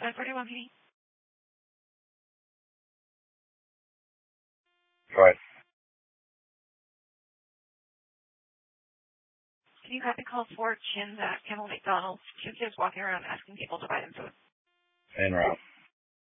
741 PD. Go ahead. Can you copy call 4 Chins at Campbell McDonald's? 2 kids walking around asking people to buy them food. En route.